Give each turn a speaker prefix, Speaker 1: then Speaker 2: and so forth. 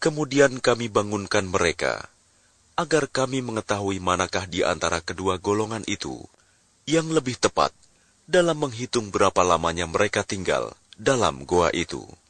Speaker 1: Kemudian kami bangunkan mereka, agar kami mengetahui manakah di antara kedua golongan itu yang lebih tepat dalam menghitung berapa lamanya mereka tinggal dalam goa itu.